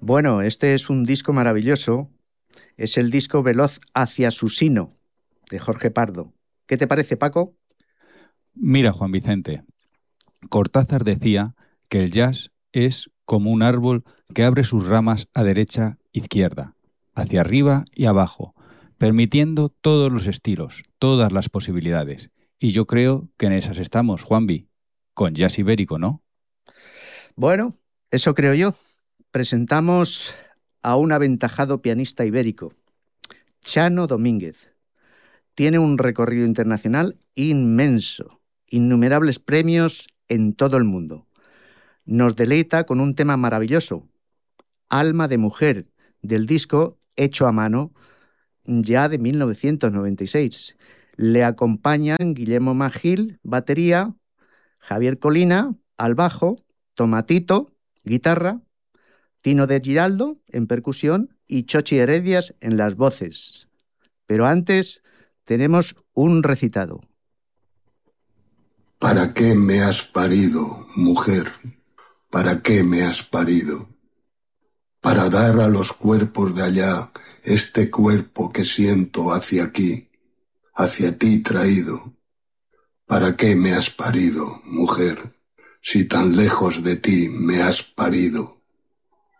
Bueno, este es un disco maravilloso. Es el disco Veloz hacia su sino, de Jorge Pardo. ¿Qué te parece, Paco? Mira, Juan Vicente, Cortázar decía que el jazz es como un árbol que abre sus ramas a derecha, izquierda, hacia arriba y abajo, permitiendo todos los estilos, todas las posibilidades. Y yo creo que en esas estamos, Juanvi, con jazz ibérico, ¿no? Bueno, eso creo yo. Presentamos a un aventajado pianista ibérico, Chano Domínguez. Tiene un recorrido internacional inmenso, innumerables premios en todo el mundo. Nos deleita con un tema maravilloso, Alma de Mujer, del disco hecho a mano ya de 1996. Le acompañan Guillermo Magil, batería, Javier Colina, al bajo, Tomatito, guitarra, Tino de Giraldo en percusión y Chochi Heredias en las voces. Pero antes tenemos un recitado. ¿Para qué me has parido, mujer? ¿Para qué me has parido? Para dar a los cuerpos de allá este cuerpo que siento hacia aquí, hacia ti traído. ¿Para qué me has parido, mujer, si tan lejos de ti me has parido?